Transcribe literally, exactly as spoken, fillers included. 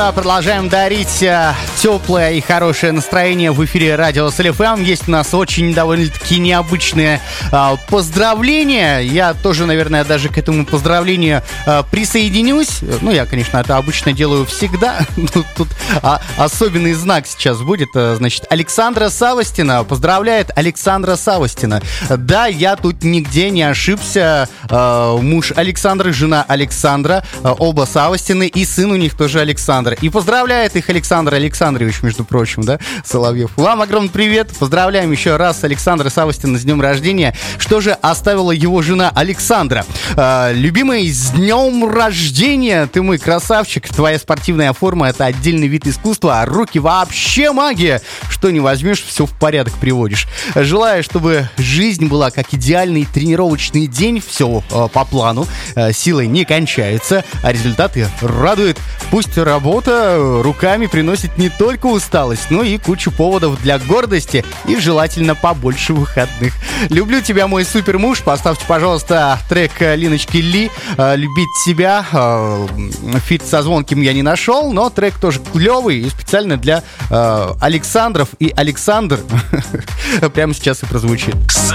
Продолжаем дарить э, теплое и хорошее настроение в эфире радио СЛФМ. Есть у нас очень довольно-таки необычные э, поздравления. Я тоже, наверное, даже к этому поздравлению э, присоединюсь. Ну, я, конечно, это обычно делаю всегда. Тут а, особенный знак сейчас будет. Значит, Александра Савостина поздравляет Александра Савостина. Да, я тут нигде не ошибся. Э, муж Александры, жена Александра, э, оба Савостины, и сын у них тоже Александр. И поздравляет их Александр Александрович, между прочим, да, Соловьев. Вам огромный привет. Поздравляем еще раз Александра Савостина с днем рождения. Что же оставила его жена Александра? Э, любимый, с днем рождения! Ты мой красавчик. Твоя спортивная форма — это отдельный вид искусства, а руки вообще магия. Что не возьмешь, все в порядок приводишь. Желаю, чтобы жизнь была как идеальный тренировочный день. Все э, по плану. Э, силой не кончается, а результаты радуют. Пусть работа руками приносит не только усталость, но и кучу поводов для гордости и желательно побольше выходных. Люблю тебя, мой супер муж. Поставьте, пожалуйста, трек Линочки Ли «Любить тебя». Фит со Звонким я не нашел, но трек тоже клевый и специально для Александров. И Александр прямо сейчас и прозвучит.